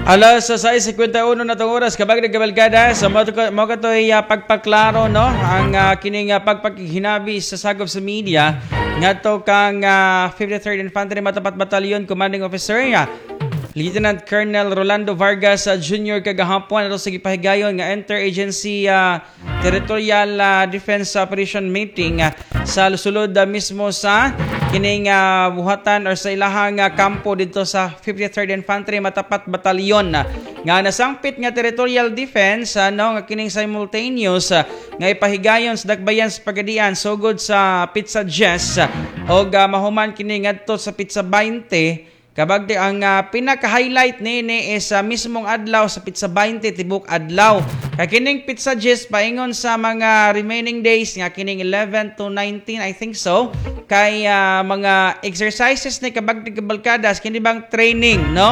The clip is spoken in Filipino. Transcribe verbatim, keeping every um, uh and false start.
Alas sa sais fifty-one na itong oras kabag nagkabalkada sa mo ka to ay uh, pagpaklaro no ang uh, kining uh, pagpaghinabi sa sagop sa media ngadto kang uh, fifty-third Infantry Matapat Battalion Commanding Officer uh, Lieutenant Colonel Rolando Vargas uh, Junior kagahapon ato sa gipahigayon nga interagency uh, territorial uh, defense operation meeting uh, sa sulod uh, mismo sa kining uh, buhatan or sa ilahang uh, kampo dito sa fifty-third Infantry Matapat Battalion uh, nga nasangpit nga territorial defense ano uh, nga kining simultaneous uh, nga ipahigayon sa dakbayan sa pagadian sugod sa Pizza Jess uh, og uh, mahuman kini ngadto sa Pizza twenty. Kabagdi ang uh, pinaka-highlight nini is uh, mismong adlaw sa Pizza twenty tibok adlaw. Kay kining Pizza Jess paingon sa mga remaining days nga kining eleven to nineteen I think so. Kay uh, mga exercises ni kabagdi kabalkadas kini bang training no?